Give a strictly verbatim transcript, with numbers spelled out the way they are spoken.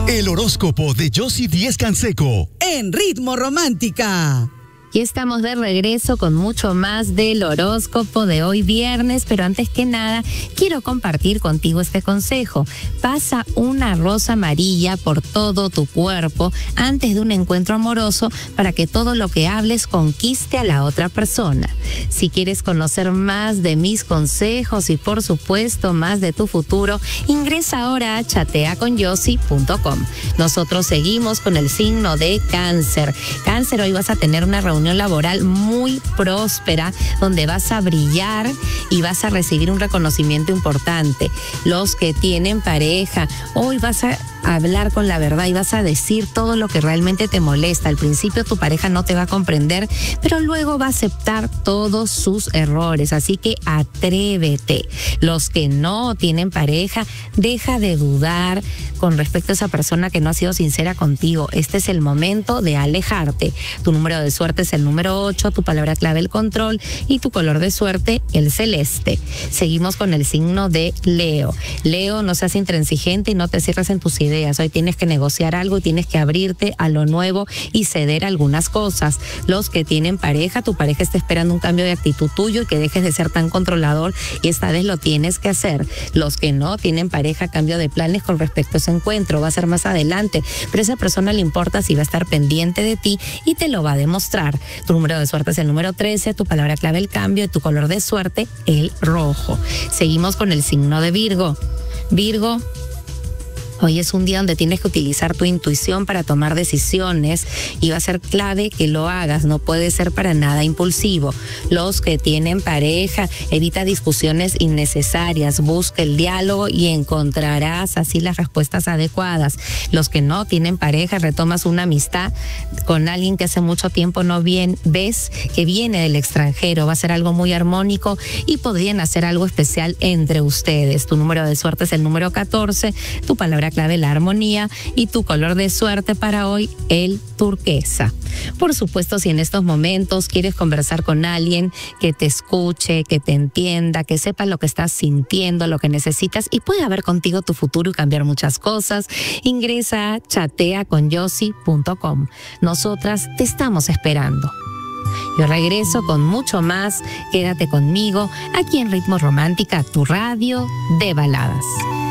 El horóscopo de Yossi Díez Canseco en Ritmo Romántica. Y estamos de regreso con mucho más del horóscopo de hoy viernes, pero antes que nada quiero compartir contigo este consejo. Pasa una rosa amarilla por todo tu cuerpo antes de un encuentro amoroso para que todo lo que hables conquiste a la otra persona. Si quieres conocer más de mis consejos y por supuesto más de tu futuro, ingresa ahora a chatea con yossi punto com. Nosotros seguimos con el signo de Cáncer. Cáncer, hoy vas a tener una reunión laboral muy próspera donde vas a brillar y vas a recibir un reconocimiento importante. Los que tienen pareja, hoy vas a hablar con la verdad y vas a decir todo lo que realmente te molesta. Al principio tu pareja no te va a comprender, pero luego va a aceptar todos sus errores, así que atrévete. Los que no tienen pareja, deja de dudar con respecto a esa persona que no ha sido sincera contigo. Este es el momento de alejarte. Tu número de suerte es el número ocho, tu palabra clave el control y tu color de suerte el celeste. Seguimos con el signo de Leo. Leo, no seas intransigente y no te cierres en tus ideas. Hoy tienes que negociar algo y tienes que abrirte a lo nuevo y ceder algunas cosas. Los que tienen pareja, tu pareja está esperando un cambio de actitud tuyo y que dejes de ser tan controlador y esta vez lo tienes que hacer. Los que no tienen pareja, cambio de planes con respecto a ese encuentro, va a ser más adelante, pero a esa persona le importa si va a estar pendiente de ti y te lo va a demostrar. Tu número de suerte es el número trece, tu palabra clave el cambio y tu color de suerte el rojo. Seguimos con el signo de Virgo. Virgo, hoy es un día donde tienes que utilizar tu intuición para tomar decisiones y va a ser clave que lo hagas, no puede ser para nada impulsivo. Los que tienen pareja, evita discusiones innecesarias, busca el diálogo y encontrarás así las respuestas adecuadas. Los que no tienen pareja, retomas una amistad con alguien que hace mucho tiempo no bien ves, que viene del extranjero, va a ser algo muy armónico y podrían hacer algo especial entre ustedes. Tu número de suerte es el número catorce, tu palabra clave la armonía y tu color de suerte para hoy el turquesa. Por supuesto, si en estos momentos quieres conversar con alguien que te escuche, que te entienda, que sepa lo que estás sintiendo, lo que necesitas y pueda ver contigo tu futuro y cambiar muchas cosas, ingresa a chatea con yossi punto com. Nosotras te estamos esperando. Yo regreso con mucho más. Quédate conmigo aquí en Ritmo Romántica, tu radio de baladas.